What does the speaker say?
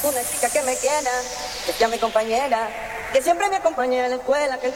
Una chica que me quiera, que sea mi compañera, que siempre me acompañe a la escuela, que